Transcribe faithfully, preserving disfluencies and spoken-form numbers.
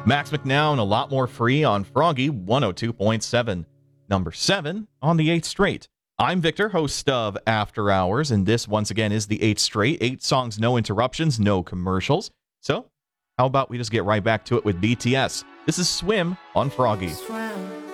Max McNown, A Lot More Free on Froggy one oh two point seven. Number seven on the eighth straight. I'm Victor, host of After Hours, and this once again is the eighth straight. Eight songs, no interruptions, no commercials. So, how about we just get right back to it with B T S? This is Swim on Froggy. Swim.